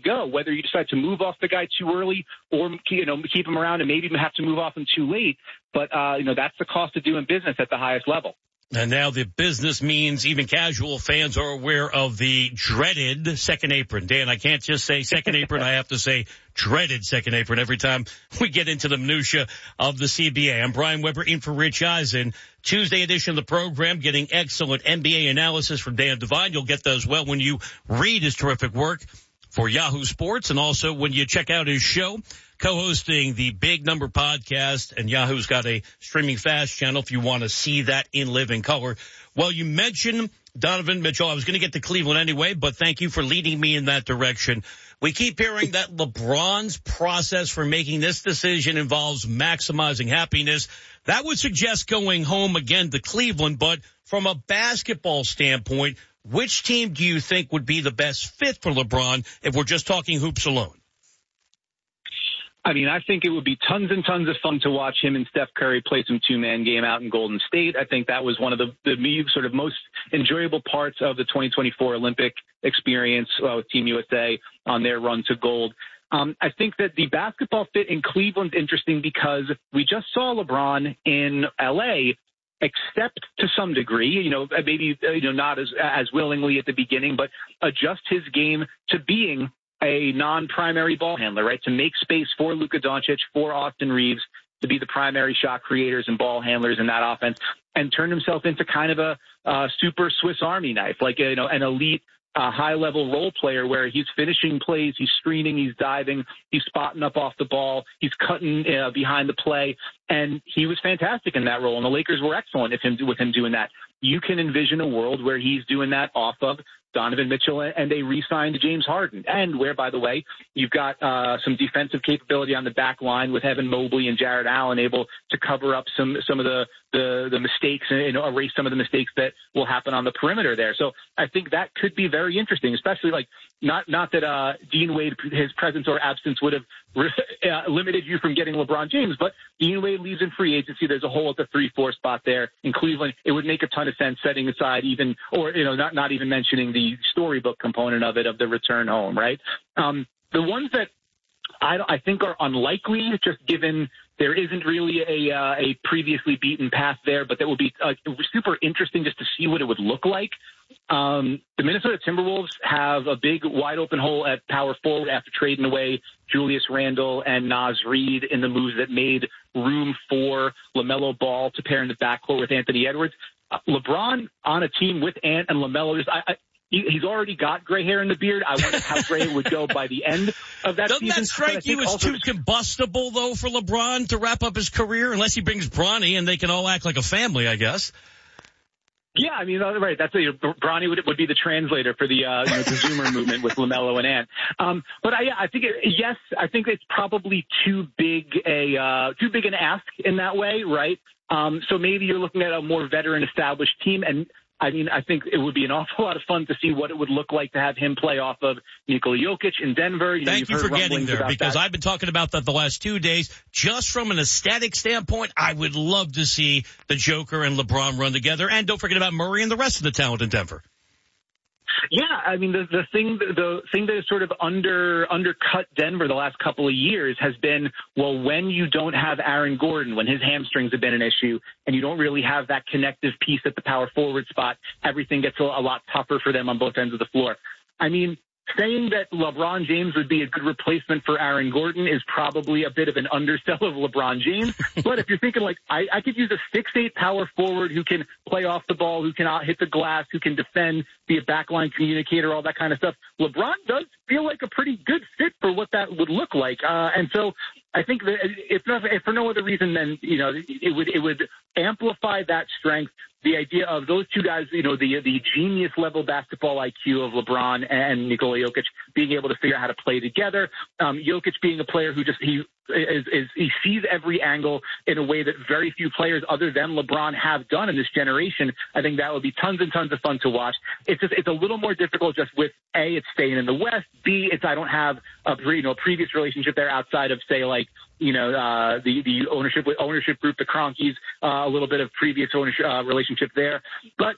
go, whether you decide to move off the guy too early or, keep him around and maybe even have to move off him too late. But, that's the cost of doing business at the highest level. And now the business means even casual fans are aware of the dreaded second apron. Dan, I can't just say second apron. I have to say dreaded second apron every time we get into the minutia of the CBA. I'm Brian Weber in for Rich Eisen. Tuesday edition of the program, getting excellent NBA analysis from Dan Devine. You'll get those well when you read his terrific work for Yahoo Sports and also when you check out his show. Co-hosting the Big Number podcast, and Yahoo's got a streaming fast channel if you want to see that in living color. Well, you mentioned Donovan Mitchell. I was going to get to Cleveland anyway, but thank you for leading me in that direction. We keep hearing that LeBron's process for making this decision involves maximizing happiness. That would suggest going home again to Cleveland, but from a basketball standpoint, which team do you think would be the best fit for LeBron if we're just talking hoops alone? I mean, I think it would be tons and tons of fun to watch him and Steph Curry play some two-man game out in Golden State. I think that was one of the sort of most enjoyable parts of the 2024 Olympic experience with Team USA on their run to gold. I think that the basketball fit in Cleveland's interesting because we just saw LeBron in L.A., except to some degree, maybe not as willingly at the beginning, but adjust his game to being a non-primary ball handler, right? To make space for Luka Doncic, for Austin Reeves, to be the primary shot creators and ball handlers in that offense, and turn himself into kind of a super Swiss Army knife, like an elite high-level role player where he's finishing plays, he's screening, he's diving, he's spotting up off the ball, he's cutting behind the play, and he was fantastic in that role, and the Lakers were excellent with him doing that. You can envision a world where he's doing that off of Donovan Mitchell, and they re-signed James Harden, and where, by the way, you've got some defensive capability on the back line with Evan Mobley and Jared Allen able to cover up some of the mistakes and erase some of the mistakes that will happen on the perimeter there. So I think that could be very interesting, especially not that Dean Wade, his presence or absence would have limited you from getting LeBron James, but Dean Wade leaves in free agency. There's a hole at the 3-4 spot there in Cleveland. It would make a ton of sense setting aside not even mentioning the storybook component of it, of the return home, right? The ones that I think are unlikely, just given there isn't really a previously beaten path there, but that would be super interesting just to see what it would look like. The Minnesota Timberwolves have a big wide open hole at power forward after trading away Julius Randle and Naz Reid in the moves that made room for LaMelo Ball to pair in the backcourt with Anthony Edwards. LeBron on a team with Ant and LaMelo, he's already got gray hair in the beard. I wonder how gray it would go by the end of that season. Doesn't that strike you as too combustible, though, for LeBron to wrap up his career, unless he brings Bronny and they can all act like a family, I guess? Yeah, I mean, right. That's Bronny would be the translator for the Zoomer movement with LaMelo and Ant. But I think I think it's probably too big an ask in that way, right? So maybe you're looking at a more veteran established team, and I mean, I think it would be an awful lot of fun to see what it would look like to have him play off of Nikola Jokic in Denver. Thank you for getting there, because I've been talking about that the last 2 days. Just from an aesthetic standpoint, I would love to see the Joker and LeBron run together. And don't forget about Murray and the rest of the talent in Denver. Yeah, I mean, the thing that has sort of undercut Denver the last couple of years has been, well, when you don't have Aaron Gordon, when his hamstrings have been an issue, and you don't really have that connective piece at the power forward spot, everything gets a lot tougher for them on both ends of the floor. I mean, saying that LeBron James would be a good replacement for Aaron Gordon is probably a bit of an undersell of LeBron James. But if you're thinking I could use a 6'8" power forward who can play off the ball, who can hit the glass, who can defend, be a backline communicator, all that kind of stuff. LeBron does feel like a pretty good fit for what that would look like. And so I think that if for no other reason than, it would amplify that strength. The idea of those two guys, the genius level basketball IQ of LeBron and Nikola Jokic being able to figure out how to play together. Jokic being a player who he sees every angle in a way that very few players other than LeBron have done in this generation. I think that would be tons and tons of fun to watch. It's a little more difficult just with A, it's staying in the West. B, I don't have a previous relationship there outside of say the ownership group, the Cronkies, a little bit of previous ownership relationship there. But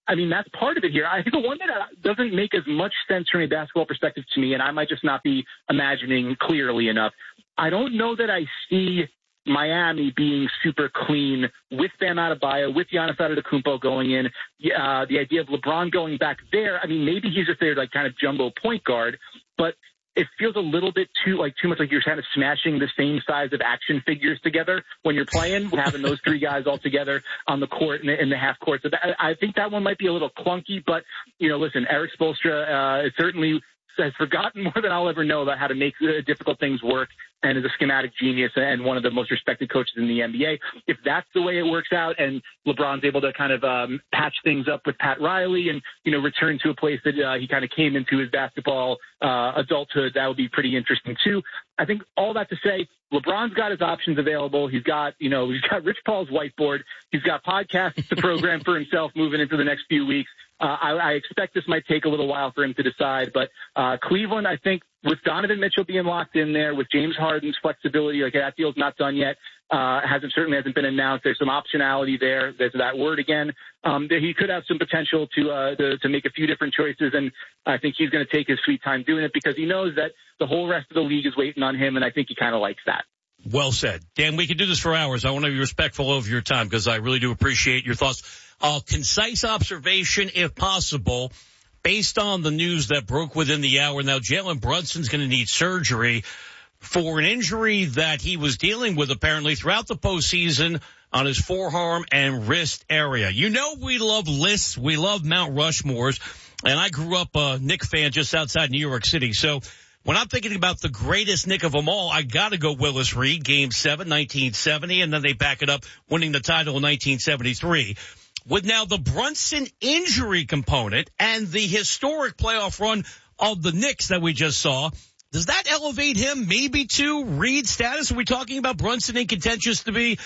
I mean, that's part of it here. I think the one that doesn't make as much sense from a basketball perspective to me, and I might just not be imagining clearly enough, I don't know that I see Miami being super clean with Bam Adebayo, with Giannis Antetokounmpo going in. The idea of LeBron going back there, I mean, maybe he's just there like kind of jumbo point guard, but it feels a little bit too much like you're kind of smashing the same size of action figures together when you're playing, having those three guys all together on the court in the half court. So I think that one might be a little clunky, but, listen, Eric Spoelstra certainly has forgotten more than I'll ever know about how to make difficult things work, and is a schematic genius and one of the most respected coaches in the NBA. If that's the way it works out and LeBron's able to kind of patch things up with Pat Riley and, return to a place that he kind of came into his basketball adulthood, that would be pretty interesting too. I think all that to say, LeBron's got his options available. He's got Rich Paul's whiteboard. He's got podcasts to program for himself moving into the next few weeks. I expect this might take a little while for him to decide, but Cleveland, I think, with Donovan Mitchell being locked in there, with James Harden's flexibility, like that deal's not done yet, certainly hasn't been announced. There's some optionality there. There's that word again. He could have some potential to make a few different choices, and I think he's going to take his sweet time doing it because he knows that the whole rest of the league is waiting on him, and I think he kind of likes that. Well said. Dan, we could do this for hours. I want to be respectful of your time because I really do appreciate your thoughts. Concise observation, if possible, based on the news that broke within the hour. Now, Jalen Brunson's going to need surgery for an injury that he was dealing with apparently throughout the postseason on his forearm and wrist area. We love lists. We love Mount Rushmores. And I grew up a Knick fan just outside New York City. So when I'm thinking about the greatest Knick of them all, I got to go Willis Reed, Game 7, 1970, and then they back it up, winning the title in 1973. With now the Brunson injury component and the historic playoff run of the Knicks that we just saw, does that elevate him maybe to Reed status? Are we talking about Brunson in contention to be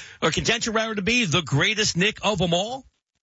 the greatest Knick of them all?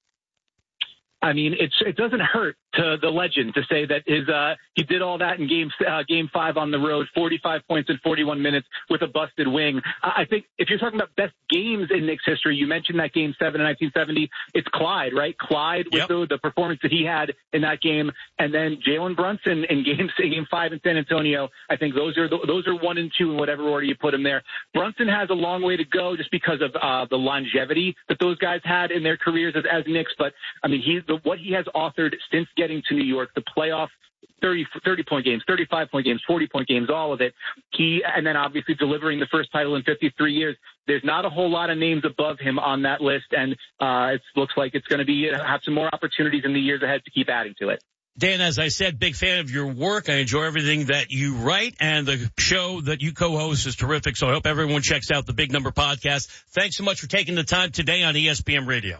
I mean, it doesn't hurt to the legend to say that he did all that in game 5 on the road, 45 points in 41 minutes with a busted wing. I think if you're talking about best games in Knicks history, you mentioned that Game 7 in 1970. It's Clyde, right? Clyde with the performance that he had in that game, and then Jalen Brunson in Game 5 in San Antonio. I think those are 1 and 2 in whatever order you put them there. Brunson has a long way to go just because of the longevity that those guys had in their careers as Knicks. But I mean, what he has authored since getting to New York, the playoff 30-point games, 35-point games, 40-point games, all of it. And then obviously delivering the first title in 53 years. There's not a whole lot of names above him on that list, and it looks like it's going to have some more opportunities in the years ahead to keep adding to it. Dan, as I said, big fan of your work. I enjoy everything that you write, and the show that you co-host is terrific, so I hope everyone checks out the Big Number podcast. Thanks so much for taking the time today on ESPN Radio.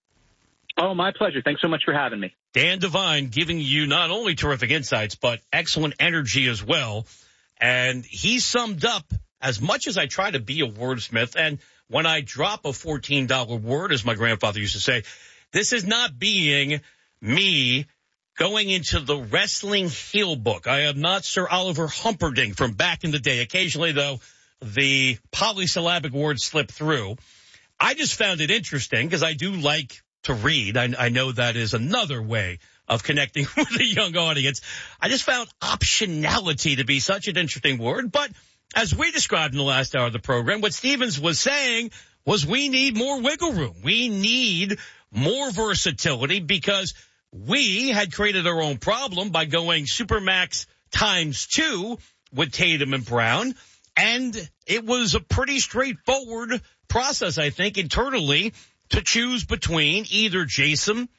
Oh, my pleasure. Thanks so much for having me. Dan Devine giving you not only terrific insights, but excellent energy as well. And he summed up, as much as I try to be a wordsmith, and when I drop a $14 word, as my grandfather used to say, this is not being me going into the wrestling heel book. I am not Sir Oliver Humperdinck from back in the day. Occasionally, though, the polysyllabic words slip through. I just found it interesting because I do like to read. I know that is another way of connecting with a young audience. I just found optionality to be such an interesting word. But as we described in the last hour of the program, what Stevens was saying was we need more wiggle room. We need more versatility because we had created our own problem by going Supermax ×2 with Tatum and Brown. And it was a pretty straightforward process, I think, internally to choose between either Jason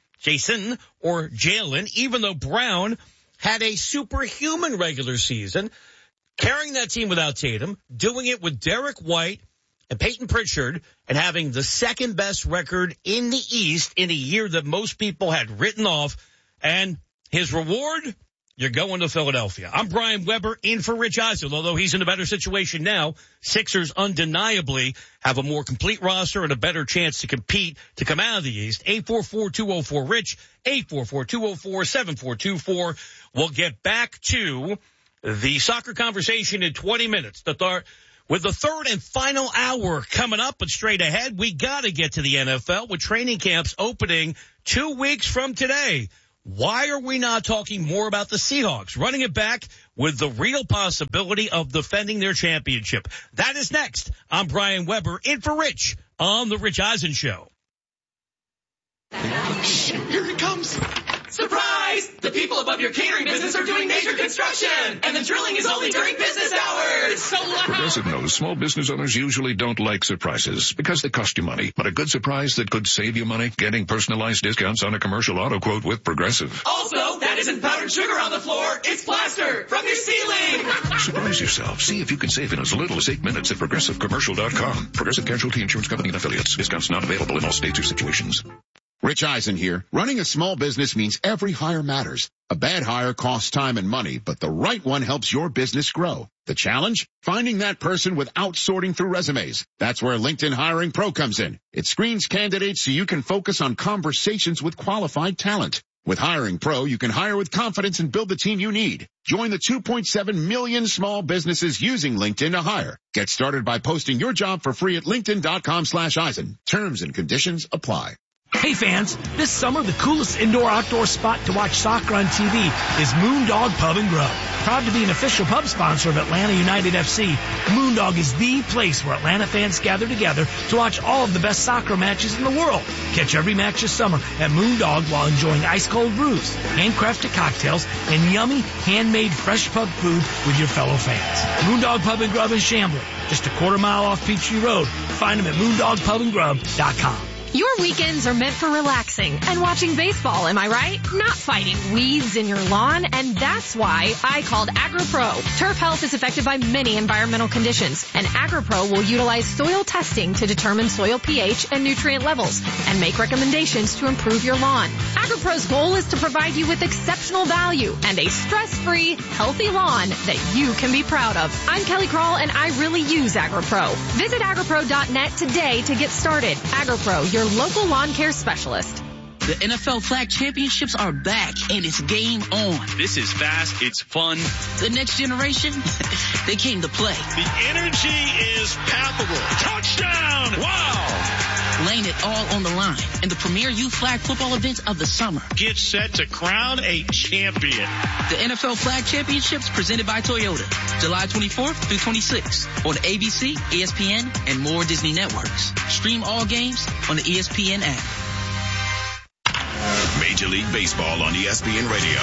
or Jalen, even though Brown had a superhuman regular season, carrying that team without Tatum, doing it with Derek White and Peyton Pritchard, and having the second best record in the East in a year that most people had written off. And his reward, you're going to Philadelphia. I'm Brian Weber in for Rich Eisen. Although he's in a better situation now, Sixers undeniably have a more complete roster and a better chance to compete to come out of the East. 844-204-RICH, 844-204-7424. We'll get back to the soccer conversation in 20 minutes. To start With the third and final hour coming up, but straight ahead, we got to get to the NFL with training camps opening 2 weeks from today. Why are we not talking more about the Seahawks running it back with the real possibility of defending their championship? That is next. I'm Brian Weber, in for Rich on The Rich Eisen Show. Shit, here it comes. Surprise! The people above your catering business are doing major construction, and the drilling is only during business hours. So loud. Progressive knows small business owners usually don't like surprises because they cost you money. But a good surprise that could save you money, getting personalized discounts on a commercial auto quote with Progressive. Also, that isn't powdered sugar on the floor. It's plaster from your ceiling. Surprise yourself. See if you can save in as little as 8 minutes at ProgressiveCommercial.com. Progressive Casualty Insurance Company and Affiliates. Discounts not available in all states or situations. Rich Eisen here. Running a small business means every hire matters. A bad hire costs time and money, but the right one helps your business grow. The challenge? Finding that person without sorting through resumes. That's where LinkedIn Hiring Pro comes in. It screens candidates so you can focus on conversations with qualified talent. With Hiring Pro, you can hire with confidence and build the team you need. Join the 2.7 million small businesses using LinkedIn to hire. Get started by posting your job for free at linkedin.com/Eisen. Terms and conditions apply. Hey fans, this summer the coolest indoor-outdoor spot to watch soccer on TV is Moondog Pub and Grub. Proud to be an official pub sponsor of Atlanta United FC, Moondog is the place where Atlanta fans gather together to watch all of the best soccer matches in the world. Catch every match this summer at Moondog while enjoying ice-cold brews, handcrafted cocktails, and yummy, handmade fresh pub food with your fellow fans. Moondog Pub and Grub in Chamblee, just a quarter mile off Peachtree Road. Find them at moondogpubandgrub.com. Your weekends are meant for relaxing and watching baseball, am I right? Not fighting weeds in your lawn, and that's why I called AgriPro. Turf health is affected by many environmental conditions, and AgriPro will utilize soil testing to determine soil pH and nutrient levels and make recommendations to improve your lawn. AgriPro's goal is to provide you with exceptional value and a stress-free, healthy lawn that you can be proud of. I'm Kelly Krall, and I really use AgriPro. Visit agripro.net today to get started. AgriPro, your local lawn care specialist. The NFL Flag Championships are back, and it's game on. This is fast. It's fun. The next generation, they came to play. The energy is palpable. Touchdown! Wow! Laying it all on the line in the premier youth flag football event of the summer. Get set to crown a champion. The NFL Flag Championships presented by Toyota, July 24th through 26th on ABC, ESPN, and more Disney networks. Stream all games on the ESPN app. Major League Baseball on ESPN Radio.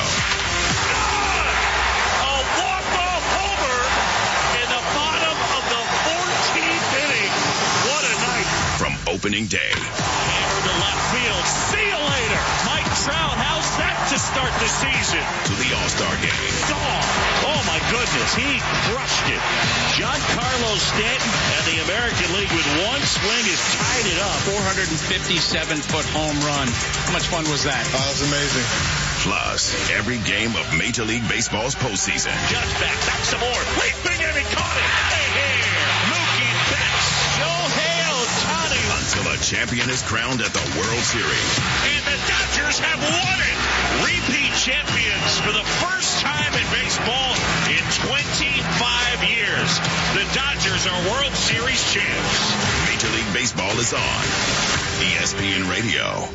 A walk-off homer in the bottom of the 14th inning. What a night. From opening day. Hammer to left field. See you later. Mike Trout, how's that to start the season? To the All-Star game. Oh my goodness, he crushed it. Giancarlo Stanton and the American League with one swing has tied it up. 457-foot home run. How much fun was that? Oh, that was amazing. Plus, every game of Major League Baseball's postseason. Judge back some more. Leaping and he caught it. Here, Mookie Betts. Shohei Ohtani. Until a champion is crowned at the World Series. And the Dodgers have won it. Repeat champions for the first time in baseball in 25 years. The Dodgers are World Series champs. Major League Baseball is on ESPN Radio.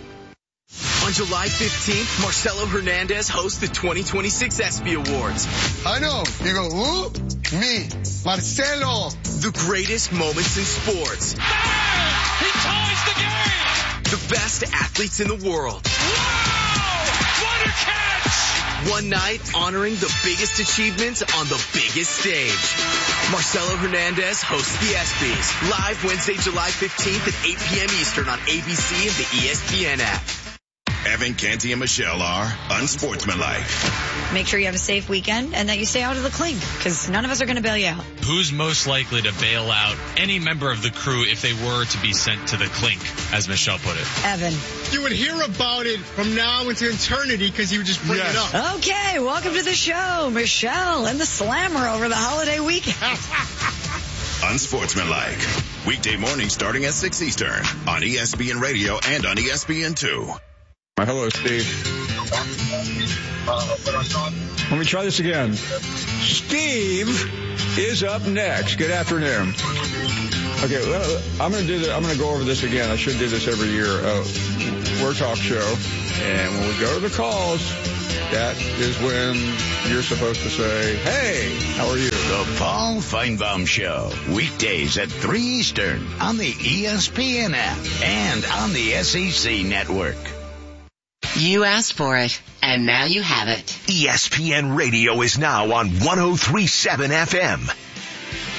On July 15th, Marcelo Hernandez hosts the 2026 ESPY Awards. I know. You go, who? Me, Marcelo. The greatest moments in sports. He ties the game. The best athletes in the world. Wow! What a catch! One night honoring the biggest achievements on the biggest stage. Marcelo Hernandez hosts the ESPYs. Live Wednesday, July 15th at 8 p.m. Eastern on ABC and the ESPN app. Evan, Canty, and Michelle are unsportsmanlike. Make sure you have a safe weekend and that you stay out of the clink, because none of us are going to bail you out. Who's most likely to bail out any member of the crew if they were to be sent to the clink, as Michelle put it? Evan. You would hear about it from now into eternity because you would just bring it up. Okay, welcome to the show, Michelle and the Slammer over the holiday weekend. Unsportsmanlike. Weekday morning starting at 6 Eastern on ESPN Radio and on ESPN2. Hello, Steve. Let me try this again. Steve, is up next. Good afternoon. Okay, well, I'm going to go over this again. I should do this every year. We're a talk show, and when we go to the calls, that is when you're supposed to say, hey, how are you? The Paul Feinbaum Show, weekdays at 3 Eastern on the ESPN app and on the SEC network. You asked for it, and now you have it. ESPN Radio is now on 103.7 FM.